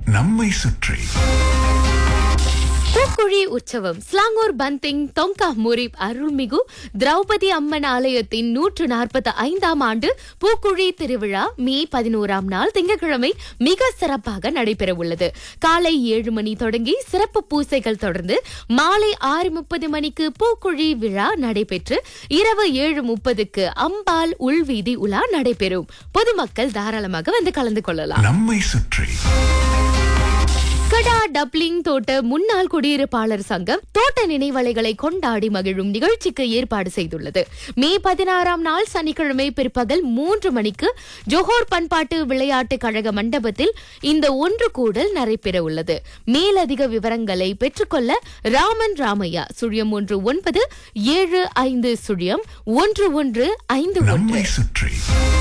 நம்மை சுற்றி பூக்குழி உற்சவம் ஸ்லாங்கூர் பந்திங் தொங்கா முரிப் அருள்மிகு திரௌபதி அம்மன் ஆலயத்தின் 145ஆம் ஆண்டு பூக்குழி திருவிழா மே 11ஆம் நாள் திங்கட்கிழமை மிக சிறப்பாக நடைபெற உள்ளது. காலை 7 மணி தொடங்கி சிறப்பு பூசைகள் தொடர்ந்து மாலை 6:30 மணிக்கு பூக்குழி விழா நடைபெற்று இரவு 7:30க்கு அம்பாள் உள்வீதி உலா நடைபெறும். பொதுமக்கள் தாராளமாக வந்து கலந்து கொள்ளலாம். நம்மை சுற்றி கடா டப்ளிங் தோட்ட முன்னாள் குடியிருப்பாளர் சங்கம் தோட்ட நினைவலைகளை கொண்டாடி மகிழும் நிகழ்ச்சிக்கு ஏற்பாடு செய்துள்ளது. மே 16ஆம் நாள் சனிக்கிழமை பிற்பகல் 3 மணிக்கு ஜோஹர் பண்பாட்டு விளையாட்டு கழக மண்டபத்தில் இந்த ஒன்று கூடல் நடைபெற உள்ளது. மேலதிக விவரங்களை பெற்றுக்கொள்ள ராமன் ராமையா 01975011151 நம்மை சுற்றி